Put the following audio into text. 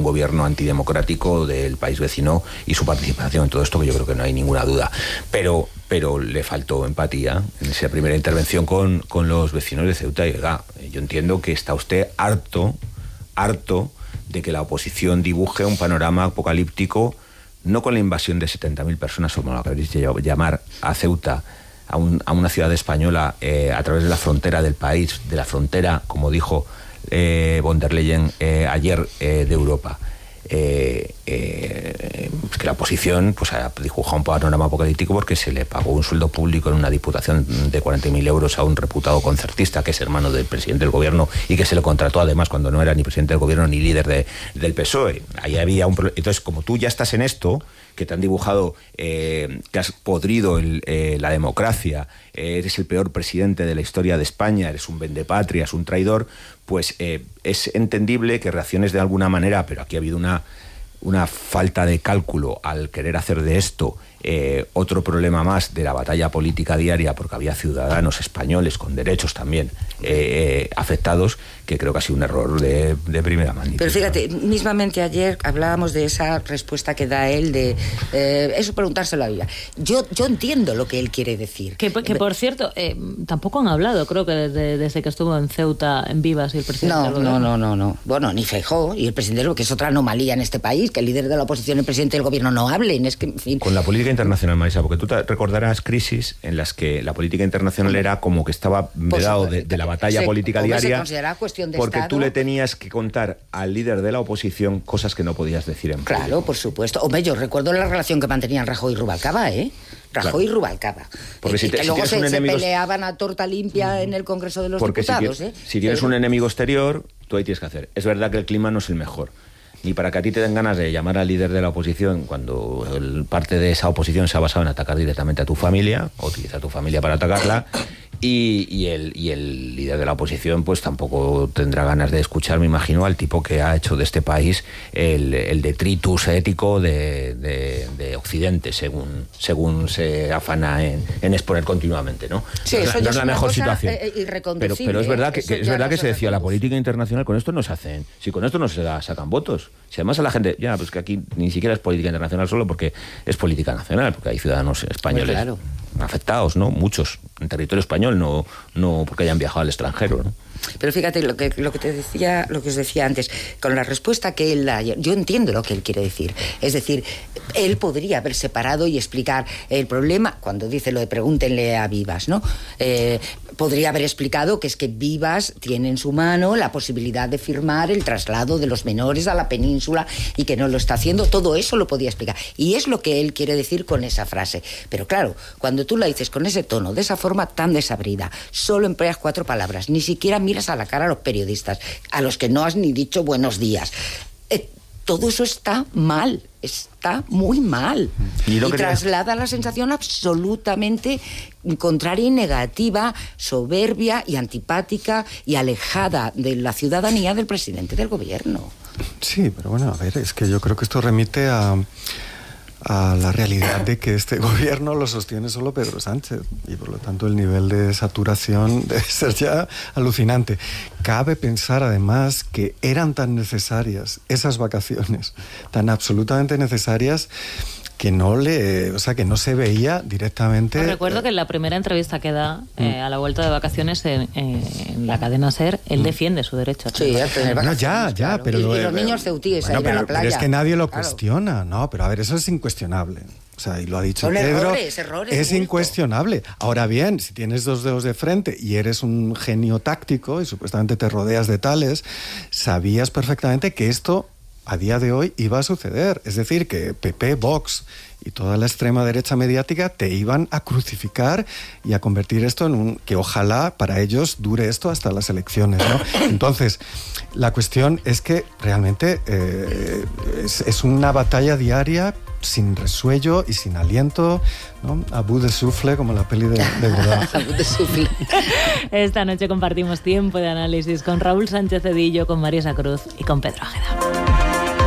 gobierno antidemocrático del país vecino y su participación en todo esto, que yo creo que no hay ninguna duda. Pero le faltó empatía en esa primera intervención con los vecinos de Ceuta. Y oiga, yo entiendo que está usted harto de que la oposición dibuje un panorama apocalíptico, no con la invasión de 70.000 personas, como lo queréis llamar, a Ceuta, a una ciudad española, a través de la frontera del país, de la frontera, como dijo von der Leyen ayer, de Europa. Que la oposición pues ha dibujado un panorama apocalíptico porque se le pagó un sueldo público en una diputación de 40.000 euros a un reputado concertista que es hermano del presidente del gobierno y que se le contrató además cuando no era ni presidente del gobierno ni líder del PSOE. Ahí había un problema. Entonces, como tú ya estás en esto, que te han dibujado, que has podrido la democracia, eres el peor presidente de la historia de España, eres un vendepatrias, un traidor, pues es entendible que reacciones de alguna manera, pero aquí ha habido una falta de cálculo al querer hacer de esto otro problema más de la batalla política diaria, porque había ciudadanos españoles con derechos también afectados, que creo que ha sido un error de primera magnitud. Pero fíjate, mismamente ayer hablábamos de esa respuesta que da él de eso, preguntárselo a Viva. Yo entiendo lo que él quiere decir. Que por cierto, tampoco han hablado, creo que desde que estuvo en Ceuta, en Vivas, y el presidente del gobierno. No. Bueno, ni Feijóo y el presidente, que es otra anomalía en este país, que el líder de la oposición y el presidente del gobierno no hablen. Es que, en fin. Con la política internacional, Marisa, porque tú te recordarás crisis en las que la política internacional era como que estaba vedado de la batalla política diaria, se considera cuestión de porque Estado. Tú le tenías que contar al líder de la oposición cosas que no podías decir en público. Claro, por supuesto. Hombre, yo recuerdo la relación que mantenían Rajoy y Rubalcaba, Rajoy y Rubalcaba. Porque que luego se peleaban a torta limpia en el Congreso de los Diputados. Si tienes un enemigo exterior, tú ahí tienes que hacer. Es verdad que el clima no es el mejor. Ni para que a ti te den ganas de llamar al líder de la oposición cuando parte de esa oposición se ha basado en atacar directamente a tu familia, o utilizar a tu familia para atacarla, y el líder de la oposición pues tampoco tendrá ganas de escuchar, me imagino, al tipo que ha hecho de este país el detritus ético de Occidente, según se afana en exponer continuamente, ¿no? Sí, eso no es la mejor situación. Pero es verdad que se decía, la política internacional con esto no se hacen, si con esto no se sacan votos. Si además a la gente, pues que aquí ni siquiera es política internacional solo porque es política nacional, porque hay ciudadanos españoles afectados, ¿no? Muchos en territorio español, no porque hayan viajado al extranjero, ¿no? Pero fíjate lo que te decía, lo que os decía antes, con la respuesta que él da, yo entiendo lo que él quiere decir. Es decir, él podría haber separado y explicar el problema, cuando dice lo de pregúntenle a Vivas, ¿no? Podría haber explicado que es que Vivas tiene en su mano la posibilidad de firmar el traslado de los menores a la península y que no lo está haciendo. Todo eso lo podía explicar. Y es lo que él quiere decir con esa frase. Pero claro, cuando tú la dices con ese tono, de esa forma tan desabrida, solo empleas 4 palabras, ni siquiera miras a la cara a los periodistas, a los que no has ni dicho buenos días. Todo eso está mal, está muy mal. Y traslada la sensación absolutamente contraria y negativa, soberbia y antipática y alejada de la ciudadanía del presidente del gobierno. Sí, pero bueno, a ver, es que yo creo que esto remite a la realidad de que este gobierno lo sostiene solo Pedro Sánchez y por lo tanto el nivel de saturación debe ser ya alucinante. Cabe pensar además que eran tan necesarias esas vacaciones, tan absolutamente necesarias, que no se veía directamente. Recuerdo que en la primera entrevista que da a la vuelta de vacaciones en la cadena SER, él defiende su derecho a tener vacaciones. Ya, pero y los niños ceutíes ahí en la playa. Pero es que nadie lo cuestiona, ¿no? Pero a ver, eso es incuestionable. O sea, y lo ha dicho Son Pedro, errores, es incuestionable. Ahora bien, si tienes 2 dedos de frente y eres un genio táctico y supuestamente te rodeas de tales, sabías perfectamente que esto a día de hoy iba a suceder. Es decir, que PP, Vox y toda la extrema derecha mediática te iban a crucificar y a convertir esto en que ojalá para ellos dure esto hasta las elecciones, ¿no? Entonces, la cuestión es que realmente es una batalla diaria sin resuello y sin aliento, ¿no? A bout de souffle, como la peli de Godard. A bout de souffle. Esta noche compartimos tiempo de análisis con Raúl Sánchez Cedillo, con Marisa Cruz y con Pedro Águeda.